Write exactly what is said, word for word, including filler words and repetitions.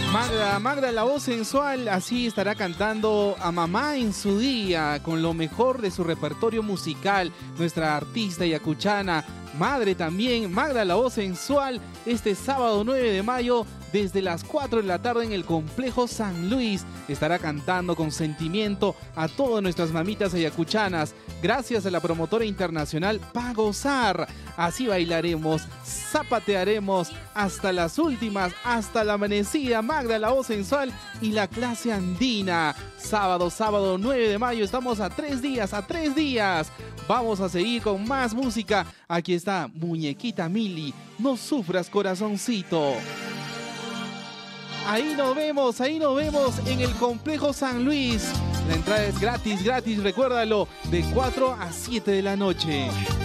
Magda, Magda, la voz sensual, así estará cantando a mamá en su día, con lo mejor de su repertorio musical, nuestra artista yacuchana, madre también, Magda, la voz sensual, este sábado nueve de mayo, desde las cuatro de la tarde en el Complejo San Luis, estará cantando con sentimiento a todas nuestras mamitas ayacuchanas, gracias a la promotora internacional Pa Gozar. Así bailaremos, zapatearemos hasta las últimas, hasta la amanecida. Magda, la voz sensual y la clase andina. Sábado, sábado nueve de mayo, estamos a tres días, a tres días. Vamos a seguir con más música. Aquí está Muñequita Mili, no sufras corazoncito. Ahí nos vemos, ahí nos vemos en el Complejo San Luis. La entrada es gratis, gratis, recuérdalo, de cuatro a siete de la noche.